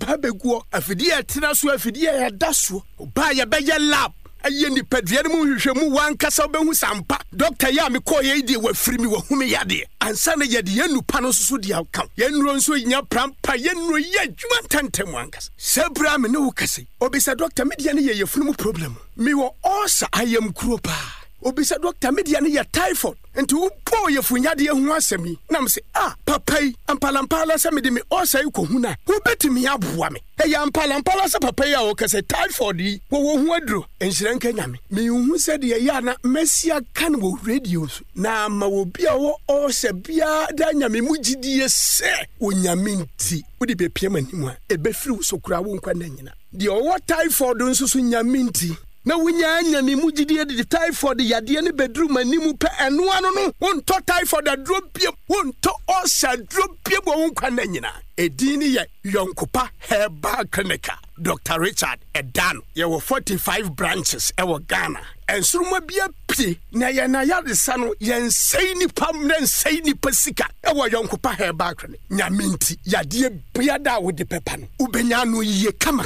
pa beguo afidie etina so afidie ya daso ba ya beye lab aye ni padua mu hwehwemu wankasa obehu sampa doctor ya me ko ye die wafiri mi wahumi yade ansa na yede yanupa no so de aka yenuro nso nya prampa yenuro ye dwuma tantem wankasa sebra me ne wo kase obisa doctor media ne ye yefunu mu problem mi wo osa ayam kuro pa obisa doctor media ne ye typhoid enti wo po ye funyade hu asemi na me se papai ampalampala se me de me osa ikohuna wo betimi aboa me ya ampalampala se papai a wo kase typhoid yi wo hu aduro enhiranka nyame me hu se de ya na mesia kan wo radios na ma wo bia wo osa bia da nyame mugidie se onyame nti wo de bepiem animu a ebefiri wo sokura wo nkwa na nyina de wo typhoid nso so nyame nti na wunya nyame mugidie de typhoid yade ne bedrum animu pe eno ano no wonto typhoid adro biem wonto osa adro biem wo nkwa na nyina edini ye Yonkopa Herbal Clinic Dr. Richard Edano ye wo 45 branches e wo Ghana ensuruma bia pie na ye na yade sano ye nsei ni pam na nsei ni pasika e wo Yonkopa Herbal Clinic nyaminti yade bia da wo de pepa no ubenya no ye kama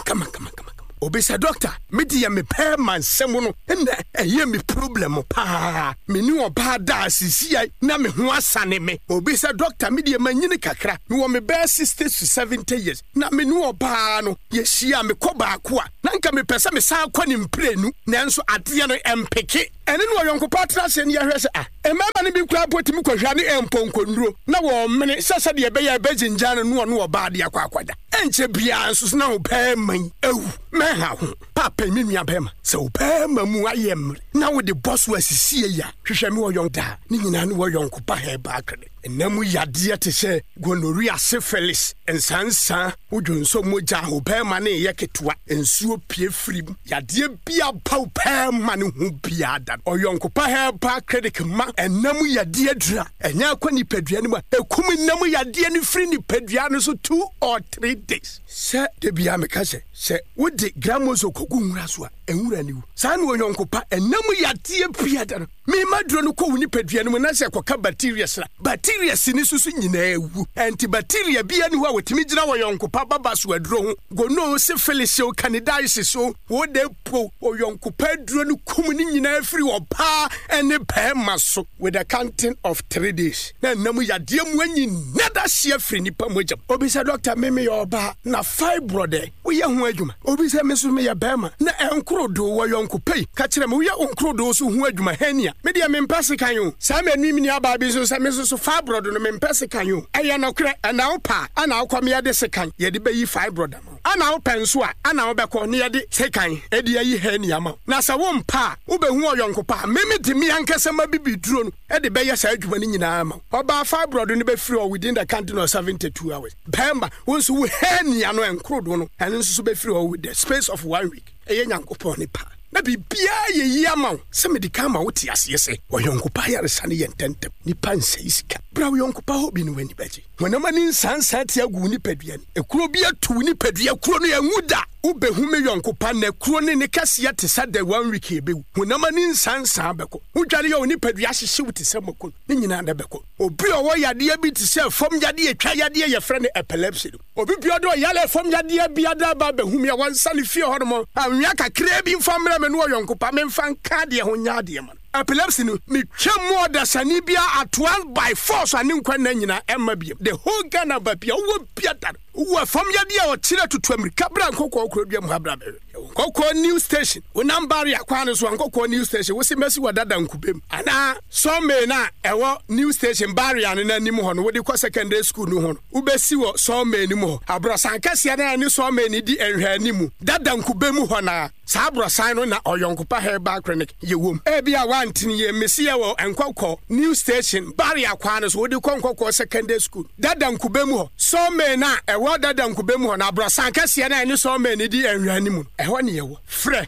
obisa doctor medi ya me pair man semono na eye me problem pa me ni oba da asisi ai na me ho asane me obisa doctor medi manyini kakra me wo me be 60 to 70 years na me ni oba no ye hia me koba ko a na nka me pese me sa kwa ni mprenu nanso ade no empeke ene no Yonkopa trase ne yahwe se emama ne bi kura potimi kwahwa ne emponkonduro na wo mene sasa de be ya bejinjane no oba de akwakwada enche bia nso na wo pair man ewu ha ho papa mi nua bema se wo pa mamu ayem na wo de boss wa sisie ya hwehwe me wo yonda ni nyina ne wo Yonkopa Herbal Clinic enamu yade te se gonorrhea syphilis ensansa wodwonso moja ho pa ma ne ye ketua ensuo pie firim yade bia pau pa ma ne ho bia da Yonkopa Herbal Clinic ma enamu yade adura enya akwani padua ne ma ekum enamu yade ne firi ni padua no so 2 or 3 days se de bia me ka se wodi gramoso kogu nwura so a enwura niwu saa ne Yonkopa enamu yade pia da me maduro no ko wuni padua no na se koka bacteria sra bacteria sini susu nyina ewu antibacteria bia ni ho a wotimi gina wo Yonkopa baba so aduro ho gono syphilis o candidiasis so wo de po Yonkopa aduro no kum ni nyina afiri opa ene pema so with a counting of 3 days na namu yade mu anyi nada hye afiri nipa mogam obisa doctor meme yoba na fibroid wo ye ho adwuma obisa me so me ya bema na enkrodo wo Yonkopa ka kire me wo ye onkrodo so ho adwuma hania me dia me mpase kan yo sa me animi ni aba bi so sa me so fibroid no me mpese kan yo eye no kre ana opa ana akwam ya de sekan ye de bayi fibroid no ana openso a ana obekọ ne ye de sekan e de ayi hania ma na sa wo mpa wo be hu Yonkopa meme de mi ankasa ma bibiduro no e de beye sa adwuma ni nyina ma oba fibroid no be free within the counting of 72 hours bemba wonso wo hania no enkrodo no ene nso be free with the space of 1 week eye Nyankopon ni pa na bibia ye yama se medika ma wote ase se Yonkopa yaresa ne yententem ni panse isika bra Yonkopa hobi ni wani baji wonama ni nsansa te agu ni padua ni ekuro bi atu ni padua kuro no yanguda ubehu me Yonkopa na kuro ne kase te sade 1 week ebewu wonama ni nsansa beko udware ye oni padua hyehye wote se makon ni nyina na beko obi owo yade bi te se fom yade etwa yade ye frɛ ne epilepsy obi bi odo yale fom yade bia da ba behu me wansa ne fie hono anwia kakra bi mfamra me no Yonkopa me mfan ka de ho nya de man epilepsy no me twam oda sani bia at 1 by force ani nkwa na nyina emma bia the whole Ghana ba bia wo bia da wo fam yade a o kire tutu America bra nkokọ okro bia mu habra be kokọ new station wo number ya kwa no so nkokọ new station wo se mesi wadada nkubem ana so me na ewo new station barrier no na nim ho no wo de kwa secondary school no ho wo besi wo so me nim ho abro sankase na ni so me ni di enhwe animu dada nkubem ho na sa abro san no na Yonkopa Herbal Clinic ye wom e bia wantini ye mesi ye wo nkokọ new station barrier kwa no so wo de nkokọ secondary school dada nkubem ho so me na ewo dada nkubem ho na abro sankase na ni so me ni di enhwe animu eho ne ye wo frɛ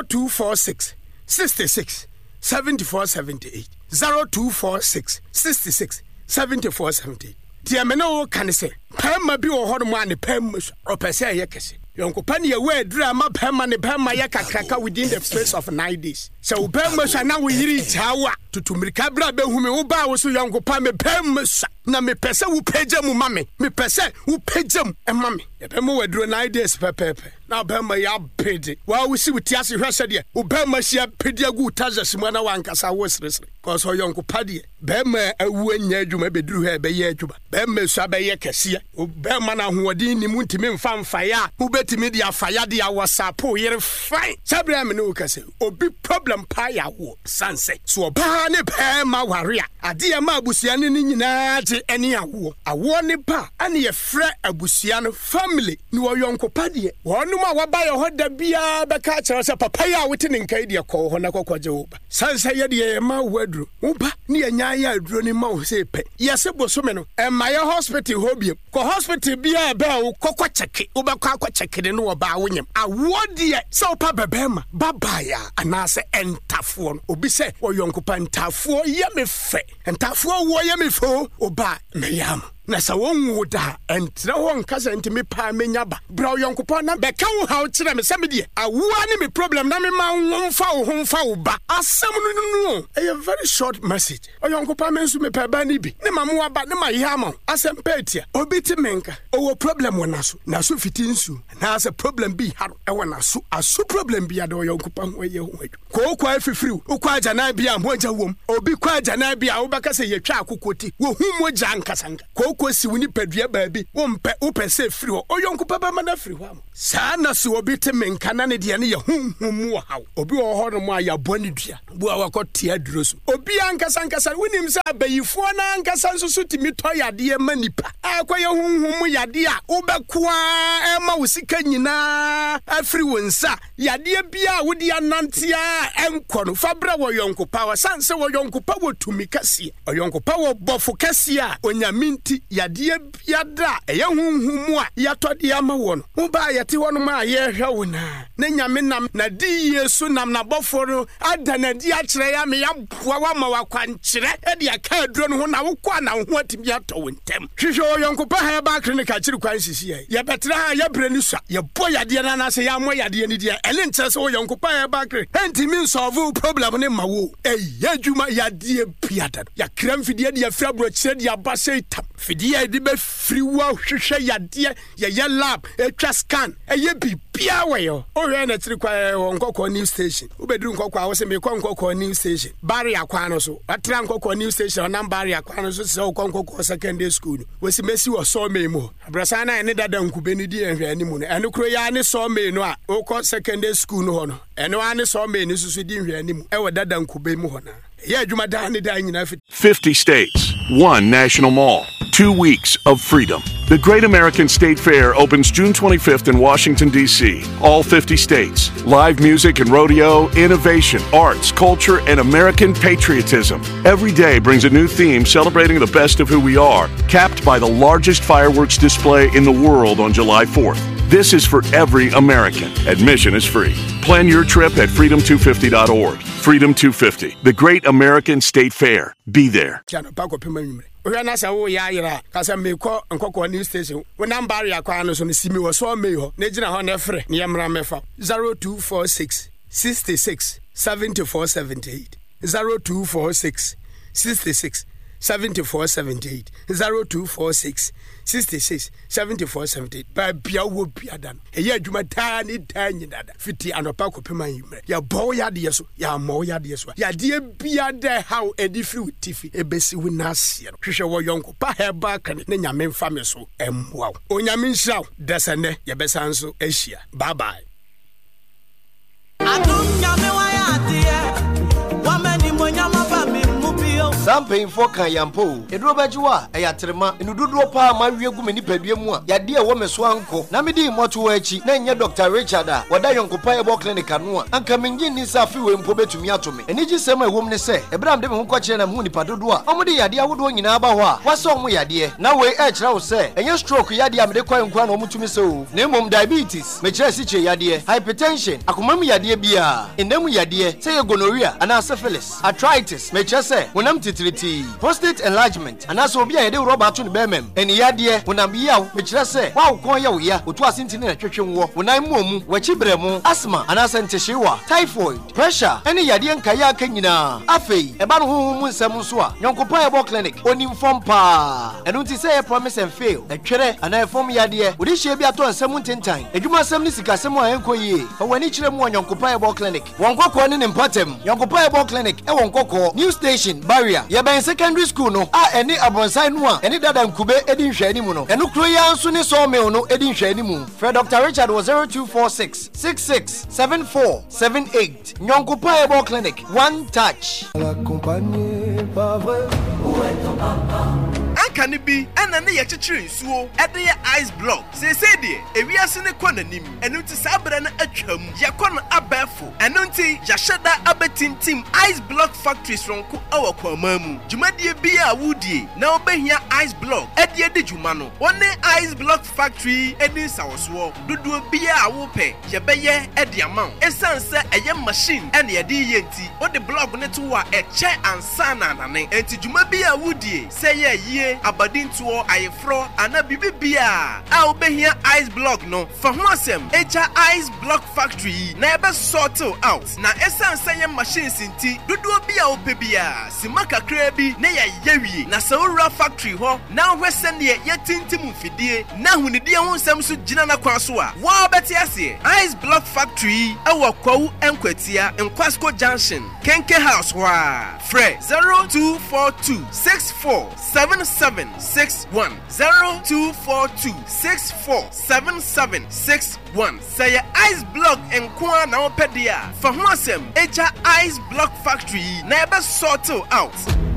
0246 66 7478 0246 66 7478 tie me no kan se pamma bi wo hono ma ne pamma opese ye kese Yonkopa ne we drama pamma ne pamma ye kakraka within the space of 9 days so pamma sha na wo yiri chawa tutumirika bra behume wo ba wo so yankopa me pemsa na me pese wo pagya mu mame me pese wo pagya mu mame ye be mo waduro 9 days pepepe na be ma ya pede wa wo si wuti ase hwese de wo be ma hia pede agu tazes mu na wankasa wo sresre cause o yankopa de be ma awu anya adwuma beduru ha be ye adwuma be ma su abaye kese wo be ma na hoodin ni mu ntimi mfa ya wo betimi de afaya de awasapo yere fine sabra me no kase obi problem pa ya wo sanse so ba ne pe ma ware a ade ma abusua ne nyina je ene awo ne ba ane ye frɛ abusua no family ni wo yonkopa de wonu ma waba ye hoda bia be ka kyerɛ sɛ papa ya wote ne nkai de kɔ ho na kokɔgye wo ba sanse ye de ma waduro wo ba ne nya ya aduro ni ma wo sɛ pe ye se bosome no ma ye hospital hobiem ko hospital bia ba wo kokɔkyeke wo ba kokɔkyeke de no wo ba wo nyem awo de sɛ wo pa bebema baba ya anase entafo no obi sɛ wo yonkopa entafo ye me fɛ entafo wo ye me fo oba meyam na sa wonwu da entra ho nkasa ntimi pa menya ba bra yonkopa na beka wo ha wo kire me se me de awoa ni me problem na me ma wonfa wo homfa wo ba asem no a very short message yonkopa me nso me pa ba ni bi ne ma mo aba ne ma yama asem petia obi ti menka owo problem wona so fiti nsu na asa problem bi haro e wona so aso problem bi ade yonkopa ho ye ho ko kwa afifiri wo kwa jana bi a moja wom obi kwa jana bi a wo baka se ye twa akokoti wo hu moja nkasanga kosi woni padua baabi wo mpe wo pese firi ho oyonkopa ba mana firi ho am saa na so obi te menka na ne de ne ye hunhum wo hawo obi wo ho no mo ayabo ne dua bu a wakɔte aduro so obi ankasa wonim sɛ abayifo na ankasa nso so timi tɔ yade ma nipa akɔyɛ hunhum yade a wobɛkoa ma wo sika nyina afiri wo nsa yade bia wo de anantia enkɔ no fabra wo yonkopa wa sanse wo yonkopa wo tumi kase oyonkopa wo bɔfo kase a onyaminti yade biada ɛyɛ hunhum a yɛtɔde ama wo no wo ba yɛte wo no ma yɛhwɛ wo na nyame nam na di yesu nam na bɔfo no ada na di akyerɛ ya me yaboa wa ma wakwankyerɛ ɛde aka aduro no ho na wo kwa na ho atimi atɔ wo ntem hwehwɛ wo yonkopa ha ba clinic akyiri kwan sisi yɛ betra ha yɛ bre ni so yɛbɔ yade na na sɛ yɛ amɔ yade ni dia ɛle nkyerɛ sɛ wo yonkopa ha ba clinic entimi solve problem ne ma wo ɛyɛ adwuma yade biada ya kram fidie de afra bro kyerɛ de aba sɛ tam fidie de be free wa hwehwɛ yade yɛ lab etwa scan ɛyɛ bibia wɔ yo ohwɛ na kyiri kwa nkɔkɔ news station ubeduru nkɔkɔ a wo sɛ me kɔ nkɔkɔ news station barrier kwa no so atra nkɔkɔ news station na barrier kwa no so sɛ wo nkɔkɔ secondary school wo si mesi wo so me mu abrasa na ne dada nkube ni di ehwɛ ani mu no ɛno kro ya ne so me no a wo kɔ secondary school no ho no ɛno ane so me ni susu di ehwɛ ani mu ɛwɔ dada nkube mu ho na 50 states, 1 national mall, 2 weeks of freedom. The Great American State Fair opens June 25th in Washington, D.C. All 50 states. Live music and rodeo, innovation, arts, culture, and American patriotism. Every day brings a new theme celebrating the best of who we are, capped by the largest fireworks display in the world on July 4th. This is for every American. Admission is free. Plan your trip at freedom250.org. Freedom 250, the Great American State Fair. Be there. Oya na sa wo ya yira ka sa me ko nkokɔ news station wo number ya kwa no so ne simi wo so me ho na gina ho na frɛ ne yamra mefa 0246 66 7478 0246 66 7478 0246 66 7478 ba bia wo bia dan eya adwuma taa ni taa nyina da fiti anopa kopema yimre ya bo ya de so ya mo ya de so ya de bia da how edifri tifi ebesi wi nasie hwehwe wo yonko pa heba kan ne nyame mfa me so emwa onyame nhyiraw desane ye besan so ahia bye bye adunyame wa ya de wa mani monyama fa me Samping for Kayampo, Edro Bajua, Ayatrema, and Ududo Pa, my Yagumi Pediumua, Yadia Woman Swanko, Namidi Motuechi, Nanya Dr. Richard, Wadayon Kopaya Clinic Canua, and coming in is a few in Pobe to Miatomi. And it is some woman say, Abraham Devon Quachin and Muni Padua, Omodi Yadia would win in Abawa, what's song we Yadia? Now we edge now say, and your stroke Yadia Medequan Quano Mutumiso, Nemum diabetes, Mechasiche Yadia, hypertension, Akumami Yadia Bia, in Nemu Yadia, say gonorrhea, and syphilis, arthritis, Mechase, when empty titiriti prostate enlargement anaso obi a yede rubber to ne bemem eni yade wonam yaw me kire se wa ukon ya wo ya otu asenti na twetwe nwo wonan mu wachi bremu asthma anasa ntehyewa typhoid pressure eni yade nkaya aka nyina afei eba no honhom mu nsem nso a Nyankopa Ebo Clinic onim fompa enu nti say promise and fail etwere ana fom yade wodi hye bi ato nsem ntentan adwuma asem ni sika asem a enkoyie fa wani kire mu Nyankopa Ebo Clinic wonkoko ne mpatem Nyankopa Ebo Clinic e wonkoko new station barrier ye ben secondary school no a eni abonsan no a eni dada nkube edi nhwe animu no enu kro ya nso ni so me no edi nhwe animu Fred Dr. Richard was 0246 667478 Nyankopa Ebo Clinic one touch Anka bi ana ne ye chichiri nsuo ede ye ice block se de ewiase ne kɔ nanim enu ti sabra na atwam ye kɔ no abafo enu ti ya hyeda abetintim ice block factories ronko awa kwamamu dwumadie bi a wudie na obehia ice block ede de dwuma no one ice block factory edi sawoso dodo bi a wope ye beye ede amount esanse eye machine ene ye de yenti o de block ne to wa eche ansa na nane enti dwuma bi a wudie se ye yie abadintuo ayefro ana bibibia a obehia ice block no fa ho asem echa ice block factory na ebe sort out na esanse ye machines nti dodo bi a opebia simaka krabi na ye yewie na sawura factory ho na hwese ne ye tintim mfidie na hunidie ho nsem so gina na kwan so a wo beti ase ice block factory awa kwawu enkwatia Nkwasco junction Kenke house wa fre 0242 647761 0242647761 say ice block enkwa na opedia fa ho asem echa ice block factory na ebe sort out.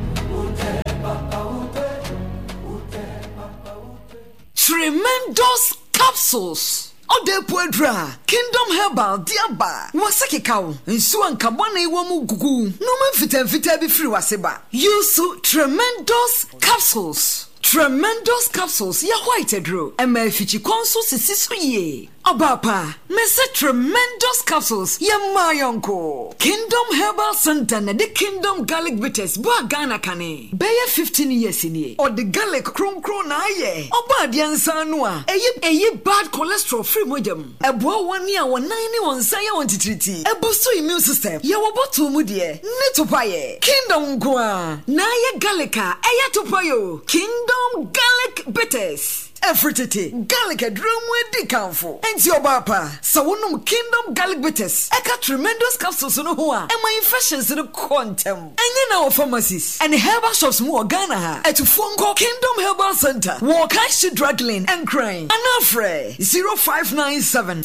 Tremendous capsules Odepuedra Kingdom Herbal Diaba Wasaki cow nsu ankabona iwo mu gugu no mfita bi firi waseba use tremendous capsules ya white draw ema fichi konso sisiso ye Abapa, Mr. Tremendous Capsules, Yamayonko. Kingdom Herbal Center, the Kingdom Garlic Bitters, Bagana Kane. Bayer 15 years in ye, or the garlic cron na ye. Oba Diansanua, a bad cholesterol free medium. A boy 1 year, 191 saya 130. A boost to immune system. Yawabotu mudie, Netopaye. Kingdom Gua, Naya Gallica, Ayatopayo. Kingdom Garlic Bitters. Efritete garlic drum with the camfo and your bapa sawunum Kingdom Garlic Bitters eka tremendous capsules no ho a ema infections no quantum enye na pharmacies and herbal shops mu Ghana ha etufonko Kingdom Herbal Center Walkai Drug Lane and Crane anafre 0597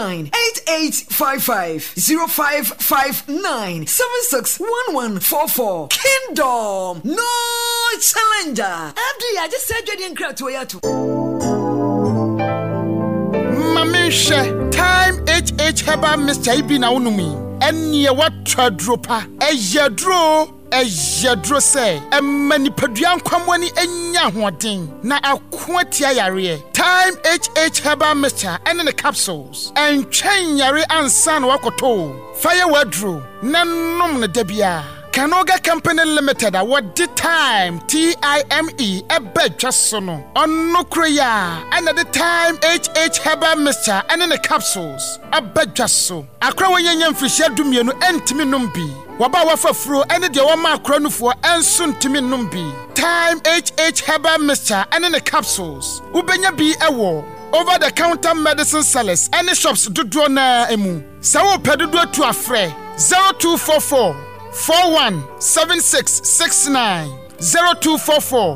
298855 0559 761144 Kingdom no challenger after I just said you didn't crack to ya too. Time HH Herbal Mr. Ibina Unumi. Enya watwa dropa. Ejadro say. Many peduan kwamwani enya hoden. Na akwatia yare. Time HH Herbal Mr. And the capsules. And chain yare ansan wakoto. Fire wadro. Nanom na debia. Kanoga Company Limited what the time TIME a bed just sono on no creya and at the time HH Herbal Mr. and in the capsules a bed just so a crow yan fish dumiano and Timmy Numbi Waba wafa fro and the Wama crono for and soon Timmy Numbi time HH Herbal Mr. and in the capsules Ubenya be a war over the counter medicine sellers and the shops do na emu Sawo pedudo to a fre 0244 417669 0244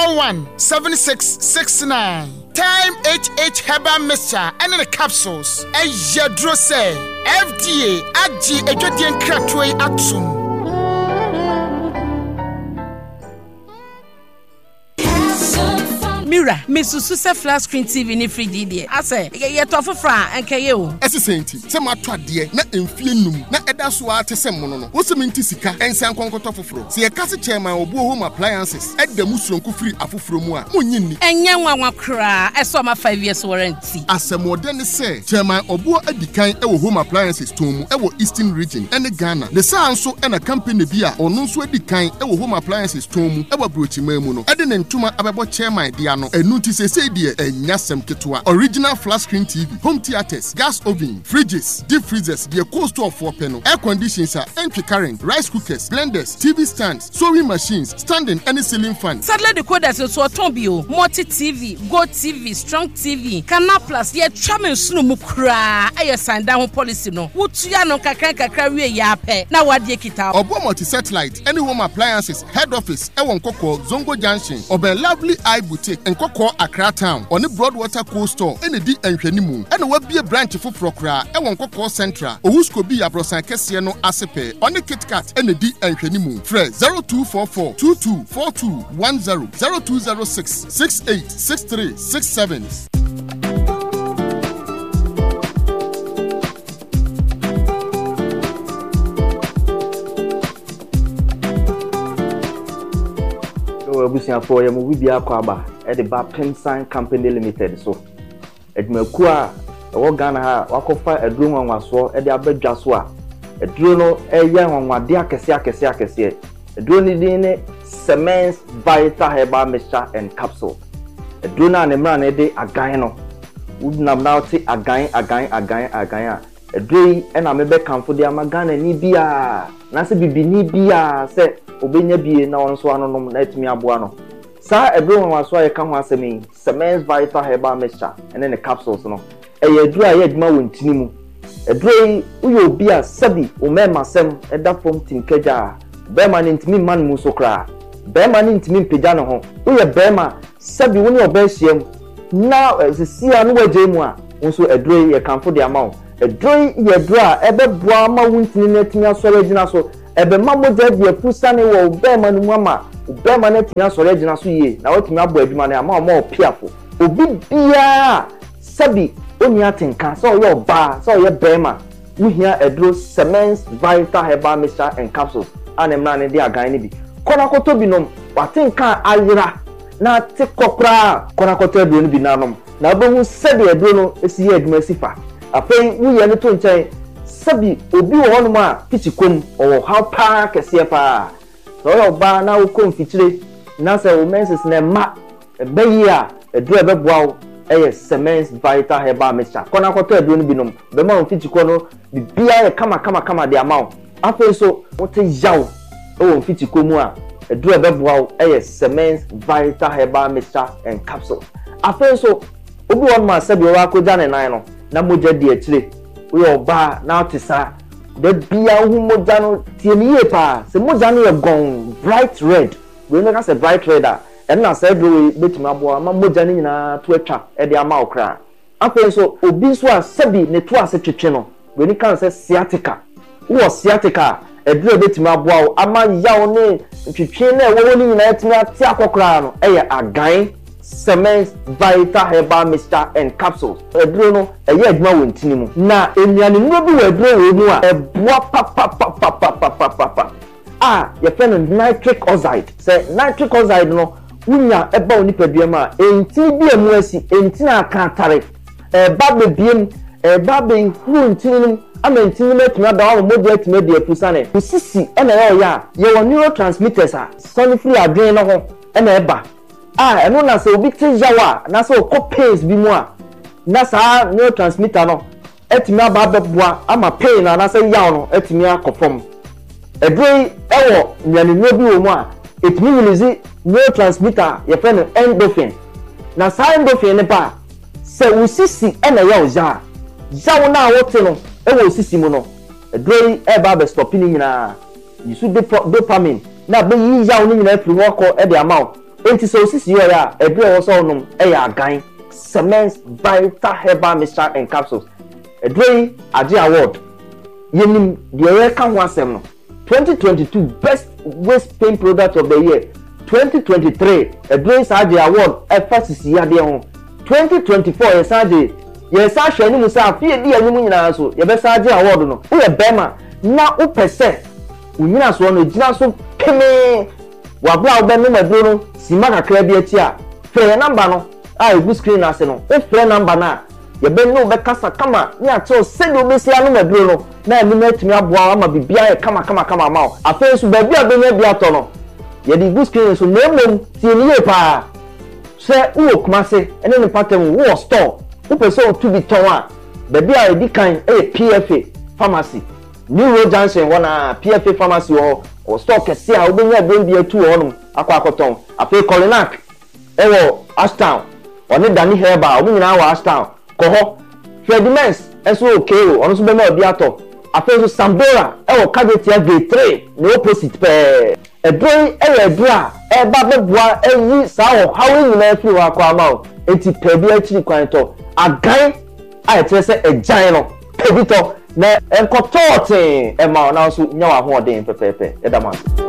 417669 Time HH Herbal Mixture and the capsules Ejadro say FDA Aji Ejodien Kratwe Atum Owura mesusu se flat screen TV ni free die ase ye to fofra enkaye o ese senti se mato ade na emfie num na eda so ate se mono no wo se menti sika ensan konkoto foforo se ye kase chairman obu home appliances edda musronku free afoforo mu a monyinni enye nwanwa kra eso ma 5 years warranty asemode ne se chairman obu adikan e wo home appliances tomu e wo Eastern region ene Ghana ne sa nso e na company bi a ono nso adikan e wo home appliances tomu e wo brochima mu no ede ne ntuma abebo chairman dia no enu ti se die enya sem ketwa original flat screen TV home theaters gas oven fridges deep freezers the cost of 4 penny air conditioners entry current rice cookers blenders TV stands sewing machines standing any ceiling fan sadly the coders so otonbio multi TV go TV strong TV Canal Plus ye chamen sunu mu kra aye sanda ho policy no wutua no kakra wie ya pe na wade kita obo multi satellite any home appliances head office e won kokko Zongo Junction oben Lovely Eye Boutique enkokko Accra Town on the Broadwater Coast Store ene di enhwanimu ene wabie branch foforo kra e won kokko Central Owusko bi abrosan kese no asepe on the KitKat ene di enhwanimu fre 0244 224210 0206 686367 Abusia for ya mu bibia akwa e de ba Pensan Company Limited so edmaku a wo Ghana ha wakofa eduro nwanwaso e de abadwa so a eduro no eya nwanwade akese eduro ni din ne Semens Vita Herbal Mixture and Capsule eduro na ne mra na de agan no wudnam na oti agan a eduro e na mebe kanfo de amagana ni bia na se bibini bia se obenya bie na onso anonom na etimi aboa no sa ebro nwaso aye ka ho asemi Semens Vita Herbal Mixture ene ne capsules no eye aduru aye aduma wontini mu eduro uyo obi a sabi o mema sem eda fom tinkeja bema ne ntimi man mu so kra bema ne ntimi mpega no ho uye bema sabi woni obehiem na sisia no waje mu a onso eduro ye kanfo de amawo eduro ye eduro a ebeboa ma wontini na etimi asore gina so ebe mamoja de pusane wo obema no mama obema na tia sore gina so ye na watimi abo adwuma na ama o piafo obi bia sabi oni atenka so ye oba so ye bema wuhia edro Semens Vita Herbal Mixture and Capsules anemna ne de agan ne bi kona koto binom watenka ayira na tekopra kona koto edro ne bi nanom na bohu sabi edro no esi ye adwuma sifa afei wuye ne to nchen sabi obi wo hono ma pichikom o how pa kese pa so yo ba na wo kom fichire na se wo menses na ma beyi a edu ebeboa eye Semens Vita Herbal Mixture kona koto edu no binom be ma fichiko no bibia ye kama de amount afa so wote yaw o fichiko mu a edu ebeboa eye Semens Vita Herbal Mixture and Capsule afa so obi wo ma sabi wa ko jane nan no na moja di akire we oba na otisa de bia hu moja no tiemiye pa se moja no ye gon bright red we no ka se bright red a en na se do betima bo ma moja ni nyina to atwa e de ama okra afa so obi so a sabi ne to ase twetwe no we ni kan se sciatica wo sciatica e do betima bo ama yaw ne twetwe na wo ni nyina etimi ati akokra no e ye agan Semens Vita Herbal Mixture and Capsules eduro no eye adwuma wontini mu na enuane no bi eduro we mu a eboa pa ye fe no nitric oxide say nitric oxide no wunya eba oni padua ma enti bi emu asi enti na aka tare ba bebiem ba be huru ntini ama ntini metumi ada wo modia etime de apusane usisi ena ya ye neurotransmitters a sonifri adwen no ho ena eba eno na se obi te jawa na se o pains bi mu a na sa neurotransmitter no etimi aba beboa ama pain na se yaw no etimi akofom edrei ewo nyane no bi wo mu a etimi release neurotransmitter ye fe no endorphin na sa endorphin ne pa se usisi ena yaw jaw na wote no ewo usisi mu no edrei eba be stop ni nyina yisu dopamine na be yi yaw ni nyina afiri wo ko e de amount enti so sisi yo ya edure wo so nom e ya agan Semens Vita Herbal Mixture and Capsules edure age award yenim de ye ka ho asem no 2022 best waist pain product of the year 2023 edwin saje award efasisi ade ho 2024 yesaje yesa hwe ni musa afie di anyum nyina so ye be saje award no wo ye bema na o pese unyina so no gina so peme wa bla be no maduro no sima kakra bi ati a fe number no a egu screen ase no o fe number na ye be no be kasa kama ni ato se do be sia no maduro no na emi na timi aboa ama bibia e kama ma o afa so ba bia be nya bia to no ye di egu screen so memom ti ni ye pa se wo kumase ene ne pattern wo store wo pese o to bi ton a ba bia e di kan PFA pharmacy New Road Junction wana PFA pharmacy o store kese a obenya bembi atu honum akwakoton afa Colinac ewo Ashtown oni Dani Herba o nyina wa Ashtown ko ho Fredimens eso okay ono so be ma obi ato afa so Sambora ewo Kagetia Gate 3 no opposite pe edron edra eba beboa eyi sa ho hawo nyina fi wa kwa ma o enti pe bi achi kwan to agan a etrese ejan no pe bi to na enkotote e ma na so nya wa ho den pepepe edama